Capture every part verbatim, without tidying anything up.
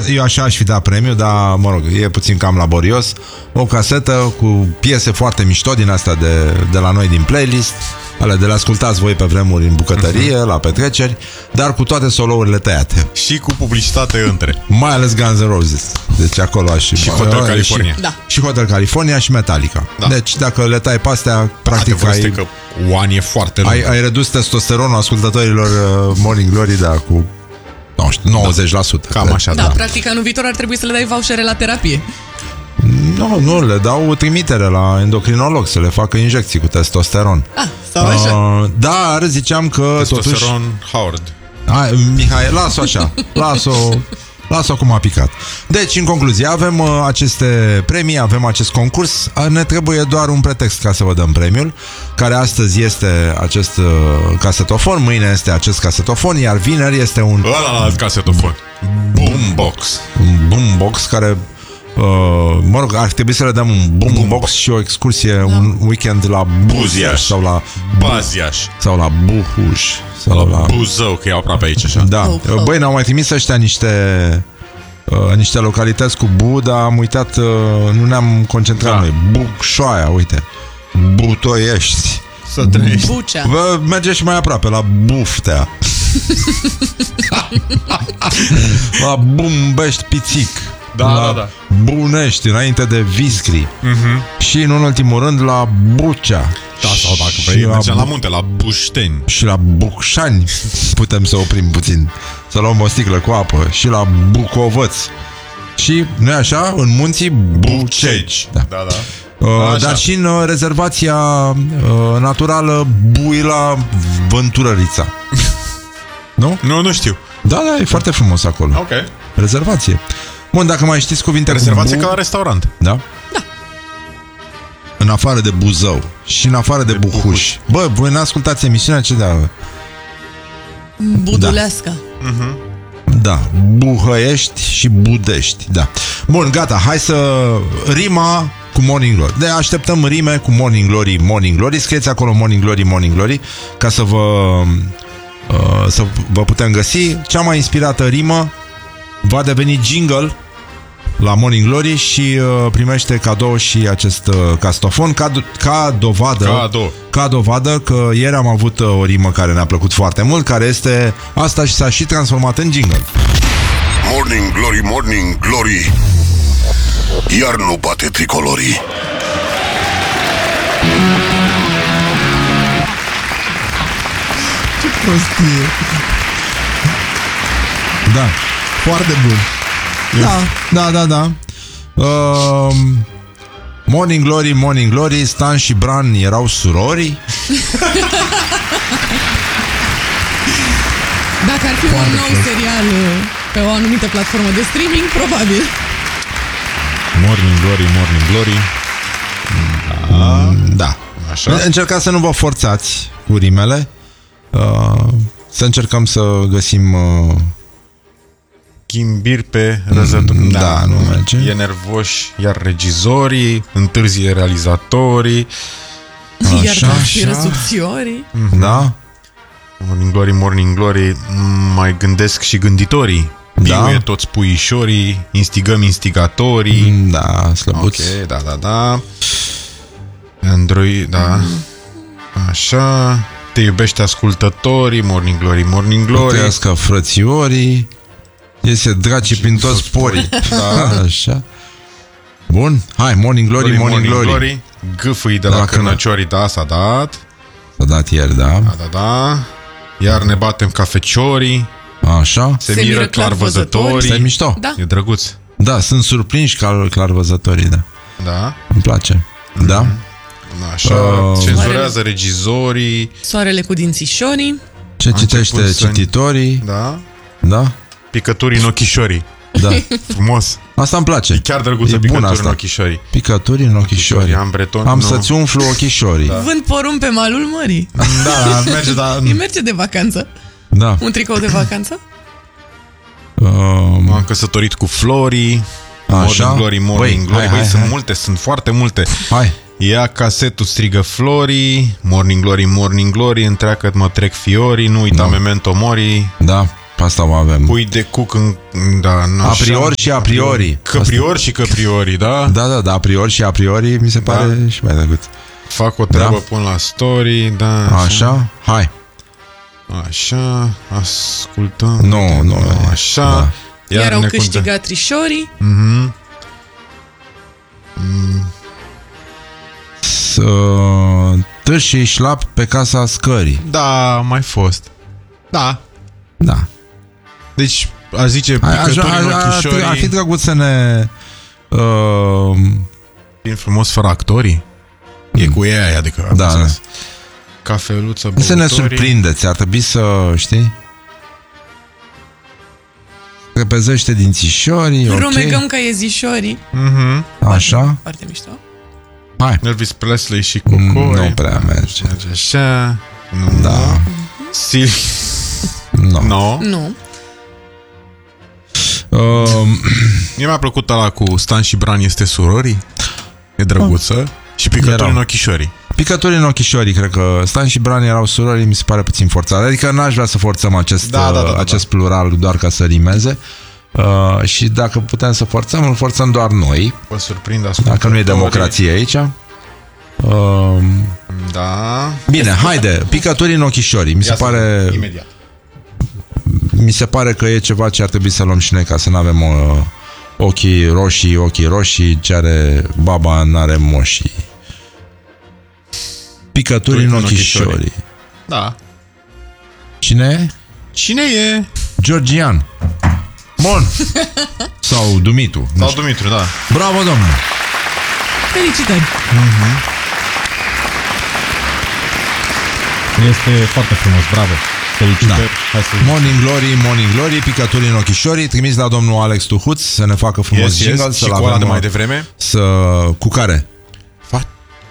eu așa aș fi dat premiu, dar, mă rog, e puțin cam laborios. O casetă cu piese foarte mișto din astea de, de la noi din playlist, ale de le ascultați voi pe vremuri în bucătărie, uh-huh. la petreceri, dar cu toate solourile tăiate. Și cu publicitate între. Mai ales Guns N' Roses. Deci acolo aș... Și Hotel California. Și, da. și Hotel California și Metallica. Da. Deci dacă le tai pe astea, practic da, ai... că One e foarte lung. Ai, ai redus testosteronul ascultătorilor uh, Morning Glory, da, cu... Nu știu, nouăzeci la sută. Cam așa, da. da. Practic, anul viitor ar trebui să le dai vouchere la terapie. Nu, nu, le dau trimitere la endocrinolog să le facă injecții cu testosteron. Ah, sau așa. Uh, dar ziceam că Testosteron totuși... Howard. Hai, Mihai, las-o așa. Las-o... Lasă-o cum a picat. Deci, în concluzie, avem uh, aceste premii, avem acest concurs. Ne trebuie doar un pretext ca să vă dăm premiul, care astăzi este acest uh, casetofon, mâine este acest casetofon, iar vineri este un... Ăla la alt casetofon. Boombox. Un boombox care... Uh, mă rog, ar trebui să le dăm un boombox boom și o excursie, da. un weekend la Buziaș sau la Baziaș sau la Buhuș sau la, la Buzău, că e aproape aici așa. Da. Oh, oh. Băi, ne-au mai trimis ăștia niște uh, niște localități cu Bu, dar am uitat, uh, nu ne-am concentrat da. noi. Bucșoaia, uite. Butoiești. Să trăiești. Bucea. Vă mergeți și mai aproape, la Buftea. La Bumbești Pițic. Da, la da, da. Bunești, înainte de Viscri. uh-huh. Și, în ultimul rând, la Bucea. Da, sau dacă vrei, mergem la, la munte, la Bușteni. Și la Bucșani. Putem să oprim puțin, să luăm o sticlă cu apă. Și la Bucovăț. Și, nu așa, în munții Bucegi. Da, da, da. Uh, dar și în uh, rezervația uh, naturală Buila Vânturărița. Nu? Nu, nu știu. Da, da, e foarte frumos acolo. Ok. Rezervație. Bun, dacă mai știți cuvinte rezervație cu bu... ca la restaurant. Da? Da. În afară de Buzău și în afară de, de Buhuș. Buhuș. Bă, voi n-ascultați emisiunea ce de Budulească. Da. Uh-huh. Da, Buhăiești și Budești. Da. Bun, gata, hai să rima cu Morning Glory. De așteptăm rime cu Morning Glory, Morning Glory. Scrieți acolo Morning Glory, Morning Glory, ca să vă uh, să vă putem găsi. Cea mai inspirată rimă va deveni jingle la Morning Glory și uh, primește cadou și acest uh, castofon ca, ca dovadă Cadou. ca dovadă că ieri am avut uh, o rimă care ne-a plăcut foarte mult, care este asta și s-a și transformat în jingle. Morning Glory, Morning Glory, iar nu bate tricolorii. Ce prostie. Da. Foarte bun. Da, da, da, da. Uh, Morning Glory, Morning Glory, Stan și Bran erau surori. Dacă ar fi Foarte un nou frumos. serial pe o anumită platformă de streaming, probabil. Morning Glory, Morning Glory. Da, da. Așa. Încercați să nu vă forțați cu rimele. uh, Să încercăm să găsim uh, Ghimbir pe răzător. Da, da, nu merge. E nervoși, iar regizorii, întârzie realizatorii. Iar ca și răsubțiorii. Da. Morning Glory, Morning Glory, mai gândesc și gânditorii. Piuie Da. toți puișorii, instigăm instigatorii. Da, slăbuț. Ok, da, da, da. Android, da. Așa. Te iubește ascultătorii, Morning Glory, Morning Glory. Trăiască frățiorii. Iese draci prin toți porii. Da. Așa. Bun, hai, Morning Glory, Glory Morning, Morning Glory, Glory. Gâfâi de la, la Cârnăciorii, da, s-a dat. S-a dat ieri, da. Da, da, da. Iar ne batem ca feciorii. Așa. Se, Se miră clar văzătorii. E mișto. Da. E drăguț. Da, sunt surprinși ca clar văzătorii, da. Da. Îmi place. Mm-hmm. Da. Așa, uh, cenzurează regizorii. Soarele cu dințișorii. Ce citește cititorii. Da. Da. Picături în ochișorii. Da. Frumos. Asta îmi place. E chiar drăguță, picături în ochișorii. Picături în ochișorii. Am breton. Am nu. să-ți umflu ochișorii. Da. Vând porumb pe malul mării. Da, merge, da. E merge de vacanță. Da. Un tricou de vacanță. Um... M-am căsătorit cu Florii. Așa. Morning Glory, Morning Băi, Glory. hai, Băi, hai, sunt hai. multe, sunt foarte multe. Hai. Ia casetul, strigă Florii. Morning Glory, Morning Glory, întreacă mă trec fiorii. Nu uita no. Memento Mori. Da. Pe asta o avem. Pui de cuc în... Da, nu, A priori și a priori. Că priori și că priori, da? Da, da, da, a priori și a priori mi se pare Da. și mai drăguț. Fac o treabă, Da. pun la story, da. Așa? Hai. Așa, ascultăm. Nu, nu, Așa. da. Iar au ne câștigat trișorii. Mhm. Să tâși și șlap pe casa scării. Da, a mai fost. Da. Da. Deci, a zice Ai- Aș, picături în aș, ar, ochișorii, ar fi drăguț să ne... Uh, prin frumos fără actorii. E cu ei, adică am Da, înțeles. Cafeluță, să ne băutorii. surprindeți. Ar trebui să, știi? Repezește dințișorii, ok. Rumegăm ca iezișorii. Mhm. Așa. Foarte mișto. Hai. Elvis Presley și Cocoi. Nu prea merge. Merge așa. Nu. Da. Sil... Nu. No. Nu. Uh, Mie mi-a plăcut ăla cu Stan și Bran este surorii. E drăguță. Și picături Erau. în ochișorii. Picături în ochișorii, cred că Stan și Bran erau surori, mi se pare puțin forțat. Adică n-aș vrea să forțăm acest, Da, da, da, da, acest plural doar ca să rimeze. Uh, și dacă putem să forțăm, îl forțăm doar noi. Vă surprind ascultătorii. Dacă nu e democrație aici. Uh, Da. bine, haide, picături în ochișorii. Mi se Ia să pare... vedem, imediat. Mi se pare că e ceva ce ar trebui să luăm și noi ca să nu avem uh, ochii roșii, ochii roșii, ce are baba n-are moșii. Picături în ochișorii. Da. Cine e? Cine e? Georgian. Bun. Sau Dumitru. Nu Sau știu. Dumitru, da. Bravo, domnule. Felicitări. Este foarte frumos, bravo. Felicitări. Da. Hai să... Morning Glory, Morning Glory, picături în ochișorii, trimis la domnul Alex Tuhuț să ne facă frumos Yes, jingle, yes. Și să-l cu ăla avem, de mai uh, devreme? să... Cu care? Fa-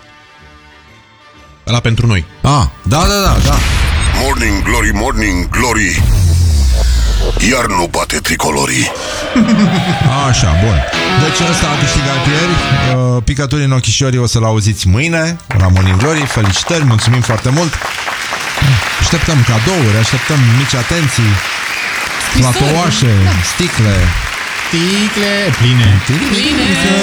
Ăla pentru noi. Ah, da, da, da, da. Morning Glory, Morning Glory. Iar nu bate tricolorii. Așa, bun. Deci ăsta a câștigat ieri. uh, Picături în ochișorii o să-l auziți mâine la Morning Glory. Felicitări, mulțumim foarte mult. Așteptăm cadouri, așteptăm mici atenții, Scrisori. platoașe, sticle. Sticle pline. Bine.